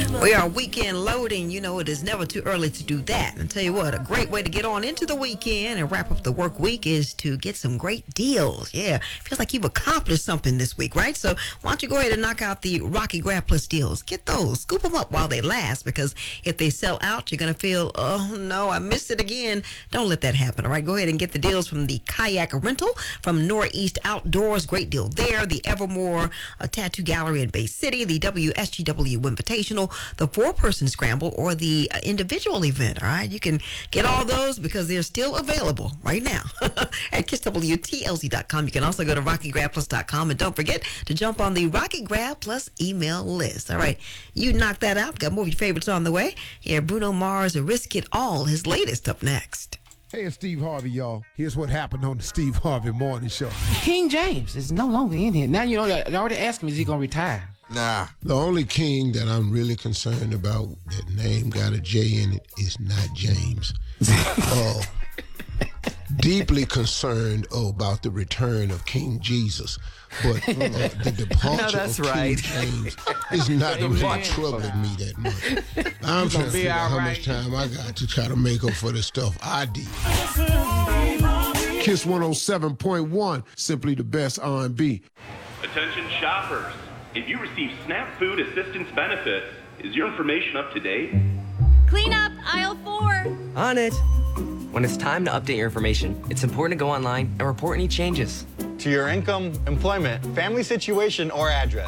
We are weekend loading. You know, it is never too early to do that. And tell you what, a great way to get on into the weekend and wrap up the work week is to get some great deals. Yeah, feels like you've accomplished something this week, right? So why don't you go ahead and knock out the Rocky Grab Plus deals. Get those. Scoop them up while they last, because if they sell out, you're going to feel, oh, no, I missed it again. Don't let that happen, all right? Go ahead and get the deals from the Kayak Rental, from Northeast Outdoors. Great deal there. The Evermore Tattoo Gallery in Bay City, the WSGW Invitational, the four-person scramble, or the individual event, all right? You can get all those because they're still available right now at KissWTLZ.com. You can also go to RockyGrabPlus.com, and don't forget to jump on the Rocky Grab Plus email list. All right, you knock that out. Got more of your favorites on the way. Here, Bruno Mars, Risk It All, his latest up next. Hey, it's Steve Harvey, y'all. Here's what happened on the Steve Harvey Morning Show. King James is no longer in here. Now, you know, they already asked him, is he going to retire? Nah. The only king that I'm really concerned about that name got a J in it is not James. Deeply concerned about the return of King Jesus, but the departure of King James is not really troubling me that much. I'm trying to figure out how much time I got to try to make up for the stuff I did. Kiss 107.1, simply the best R&B. Attention shoppers. If you receive SNAP Food Assistance benefits, is your information up to date? Clean up aisle 4. On it. When it's time to update your information, it's important to go online and report any changes. To your income, employment, family situation, or address.